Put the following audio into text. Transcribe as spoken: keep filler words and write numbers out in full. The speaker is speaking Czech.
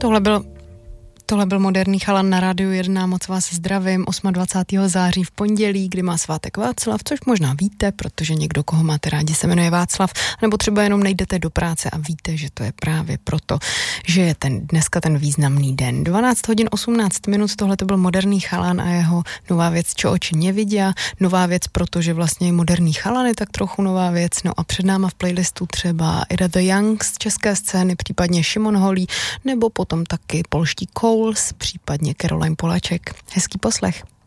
Tohle byl Tohle byl Moderní chalan na Rádiu jedna, moc vás zdravím, dvacátého osmého září v pondělí, kdy má svátek Václav, což možná víte, protože někdo, koho máte rádi, se jmenuje Václav, nebo třeba jenom nejdete do práce a víte, že to je právě proto, že je ten dneska ten významný den. dvanáct hodin osmnáct minut, tohle to byl Moderní chalan a jeho nová věc, čo oči nevidia, nová věc, protože vlastně i Moderní chalan je tak trochu nová věc, no a před náma v playlistu třeba Ida the Young z české scény, případně Šimon Holý, nebo potom taky polští Coles, případně Caroline Polachek. Hezký poslech.